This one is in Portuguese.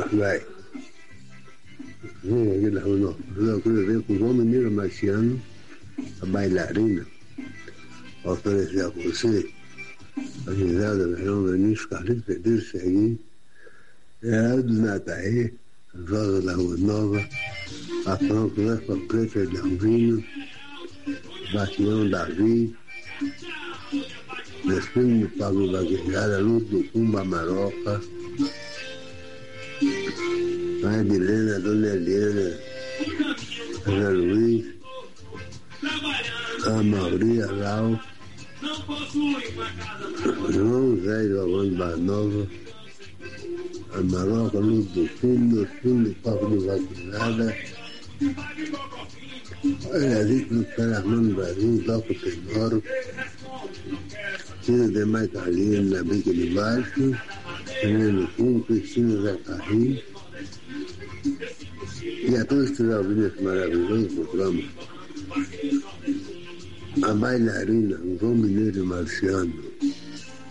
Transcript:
Vai. Eu quero ver com o João Mineiro Marciano, a bailarina, oferecer a você a risada do João Vinícius Carlinhos Pedro Seguim, Gerardo Nataí, Rosa da Rua Nova, a Franco Lesta Preta de Alvino, Bastião Davi, Destino do Pablo Vaguejada, Luz do Cumba Maroca, a Edilena, a Dona Eliana, Ana Luiz, a Mauri, a Lau, João Zé do Avante Barnova, a Maroca, Luz do Fundo, Fundo do Pablo Vaguejada, a Elite do Ferramando Brasil, Doco Tenoro, Cristina Demais Carlinhos, na Bica de Baixo, Fernando Fundo, Cristina Zé Carrinho, e a todos que estiveram ouvindo esse maravilhoso programa, a bailarina João Mineiro Marciano,